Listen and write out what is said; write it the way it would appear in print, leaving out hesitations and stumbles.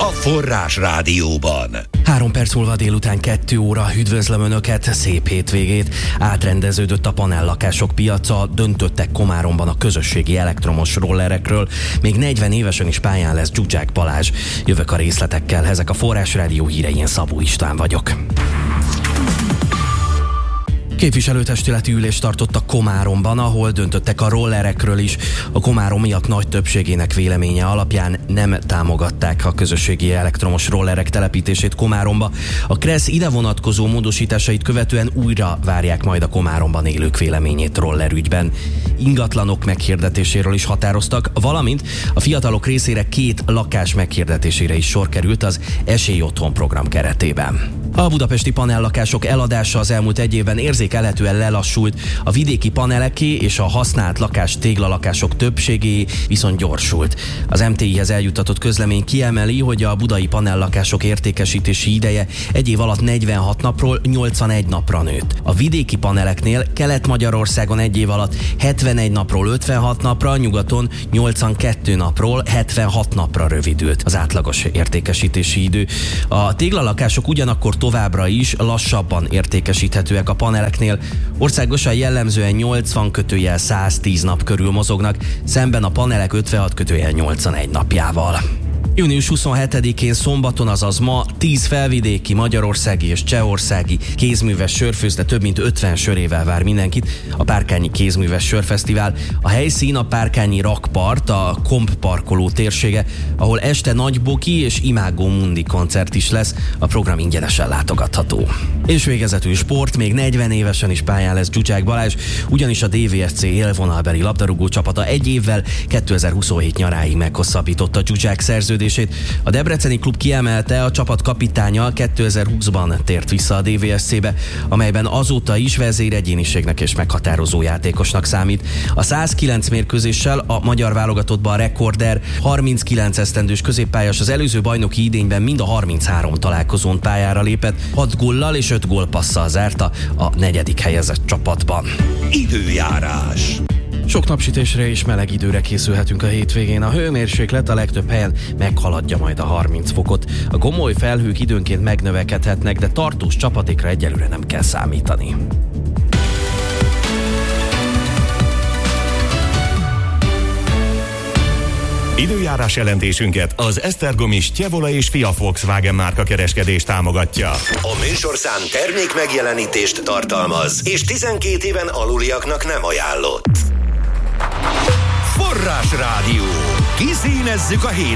a Forrás Rádióban. 3 perc múlva délután 2 óra. Üdvözlöm Önöket, szép hétvégét. Átrendeződött a panellakások piaca, döntöttek Komáromban a közösségi elektromos rollerekről. Még 40 évesen is pályán lesz Zsuzsák Balázs. Jövök a részletekkel, ezek a Forrás Rádió hírei, én Szabó István vagyok. Képviselőtestületi ülést tartottak Komáromban, ahol döntöttek a rollerekről is. A komáromiak nagy többségének véleménye alapján nem támogatták a közösségi elektromos rollerek telepítését Komáromba. A KRESZ ide vonatkozó módosításait követően újra várják majd a Komáromban élők véleményét rollerügyben. Ingatlanok meghirdetéséről is határoztak, valamint a fiatalok részére 2 lakás meghirdetésére is sor került az Esély Otthon program keretében. A budapesti panellakások eladása az elmúlt 1 évben érzékelhetően lelassult, a vidéki paneleké és a használt lakás téglalakások többségé viszont gyorsult. Az MTI-hez eljuttatott közlemény kiemeli, hogy a budai panellakások értékesítési ideje 1 év alatt 46 napról 81 napra nőtt. A vidéki paneleknél Kelet-Magyarországon 1 év alatt 71 napról 56 napra, nyugaton 82 napról 76 napra rövidült az átlagos értékesítési idő. A téglalakások ugyanakkor továbbra is lassabban értékesíthetőek a paneleknél. Országosan jellemzően 80-110 nap körül mozognak, szemben a panelek 56-81 napjával. Június 27-én szombaton, azaz ma 10 felvidéki, magyarországi és csehországi kézműves sörfőzde több mint 50 sörével vár mindenkit. A Párkányi Kézműves Sörfesztivál. A helyszín a Párkányi Rakpart, a Komp parkoló térsége, ahol este Nagyboki és Imágo Mundi koncert is lesz. A program ingyenesen látogatható. És végezetül sport, még 40 évesen is pályán lesz Zsuzsák Balázs, ugyanis a DVSC élvonalbeli labdarúgó csapata 1 évvel 2027 nyaráig meghosszabbította Zsuzsák szerződését. A debreceni klub kiemelte, a csapat kapitánya 2020-ban tért vissza a DVSC-be, amelyben azóta is vezéregyéniségnek és meghatározó játékosnak számít. A 109 mérkőzéssel a magyar válogatottban a rekorder 39 esztendős középpályás az előző bajnoki idényben mind a 33 találkozón pályára lépett, 6 góllal és 5 gólpasszal zárta a 4. helyezett csapatban. Időjárás. Sok napsütésre és meleg időre készülhetünk a hétvégén. A hőmérséklet a legtöbb helyen meghaladja majd a 30 fokot. A gomoly felhők időnként megnövekedhetnek, de tartós csapadékra egyelőre nem kell számítani. Időjárás jelentésünket az Esztergomi Stjevola és Fia Volkswagen márka kereskedés támogatja. A műsorszám termék megjelenítést tartalmaz, és 12 éven aluliaknak nem ajánlott. Forrás Rádió. Kiszínezzük a hét